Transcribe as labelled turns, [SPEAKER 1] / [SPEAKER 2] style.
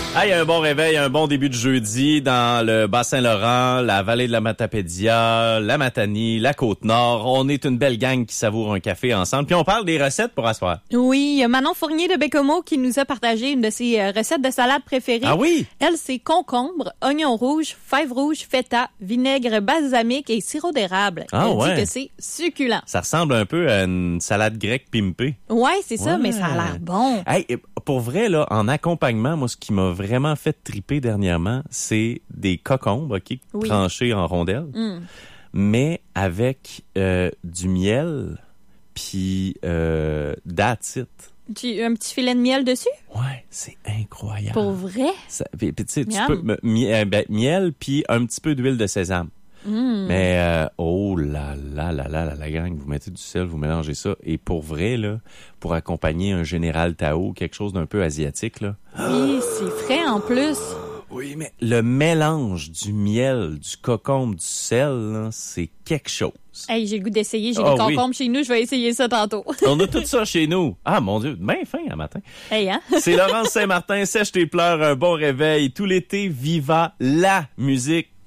[SPEAKER 1] Hey, un bon réveil, un bon début de jeudi dans le Bas-Saint-Laurent, la vallée de la Matapédia, la Matanie, la Côte-Nord. On est une belle gang qui savoure un café ensemble. Puis on parle des recettes pour asseoir.
[SPEAKER 2] Oui, il y a Manon Fournier de Bécomo qui nous a partagé une de ses recettes de salade préférées.
[SPEAKER 1] Ah oui?
[SPEAKER 2] Elle, c'est concombre, oignon rouge, fèves rouges, feta, vinaigre balsamique et sirop d'érable.
[SPEAKER 1] Ah
[SPEAKER 2] Elle
[SPEAKER 1] ouais.
[SPEAKER 2] dit que c'est succulent.
[SPEAKER 1] Ça ressemble un peu à une salade grecque pimpée.
[SPEAKER 2] Ouais, c'est ça,
[SPEAKER 1] Ouais.
[SPEAKER 2] mais ça a l'air bon.
[SPEAKER 1] Hey, pour vrai, là, en accompagnement, moi, ce qui m'a vraiment fait triper dernièrement, c'est des cocombres, OK,
[SPEAKER 2] Oui.
[SPEAKER 1] tranchés en rondelles, mais avec du miel, puis that's it.
[SPEAKER 2] Un petit filet de miel dessus?
[SPEAKER 1] Ouais, c'est incroyable.
[SPEAKER 2] Pour vrai?
[SPEAKER 1] Puis tu sais, tu
[SPEAKER 2] Miam.
[SPEAKER 1] peux miel puis un petit peu d'huile de sésame. Mais oh là là là là là la gang, vous mettez du sel, vous mélangez ça et pour vrai là, pour accompagner un général Tao, quelque chose d'un peu asiatique là.
[SPEAKER 2] Oui, c'est frais en plus.
[SPEAKER 1] Oui, mais le mélange du miel, du cocombe, du sel, là, c'est quelque chose.
[SPEAKER 2] Hey, j'ai le goût d'essayer. J'ai
[SPEAKER 1] Ah
[SPEAKER 2] des
[SPEAKER 1] oui.
[SPEAKER 2] concombres chez nous. Je vais essayer ça tantôt.
[SPEAKER 1] On a tout ça chez nous. Ah mon Dieu, bien fin un matin.
[SPEAKER 2] Hey, hein?
[SPEAKER 1] C'est Laurence Saint-Martin, sèche tes pleurs, un bon réveil. Tout l'été, viva la musique.